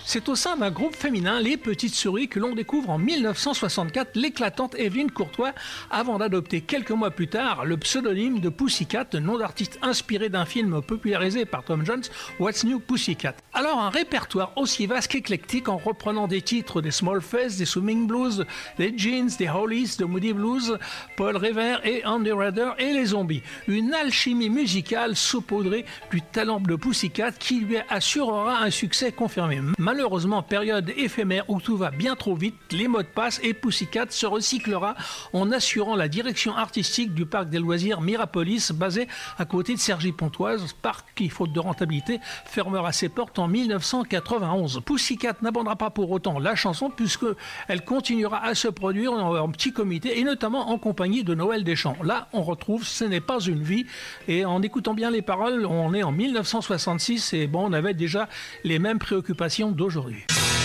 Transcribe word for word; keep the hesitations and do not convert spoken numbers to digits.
C'est au sein d'un groupe féminin, les Petites Souris, que l'on découvre en mille neuf cent soixante-quatre l'éclatante Évelyne Courtois, avant d'adopter quelques mois plus tard le pseudonyme de Pussycat, nom d'artiste inspiré d'un film popularisé par Tom Jones, What's New Pussycat. Alors un répertoire aussi vaste qu'éclectique en reprenant des titres des Small Faces, des Swimming Blues, des Jeans, des Hollies, de Moody Blues, Paul Revere et Andy Raider et les Zombies. Une alchimie musicale saupoudrée du talent de Pussycat qui lui assurera un succès confirmé. Malheureusement, période éphémère où tout va bien trop vite, les modes passent et Pussycat se recyclera en assurant la direction artistique du parc des loisirs Mirapolis, basé à côté de Cergy-Pontoise, parc qui, faute de rentabilité, fermera ses portes en mille neuf cent quatre-vingt-onze. Pussycat n'abandonnera pas pour autant la chanson puisqu'elle continuera à se produire en, en petit comité et notamment en compagnie de Noël Deschamps. Là, on retrouve Ce n'est pas une vie et en écoutant bien les paroles, on est en mille neuf cent soixante-six et bon, on avait déjà les mêmes préoccupations d'aujourd'hui.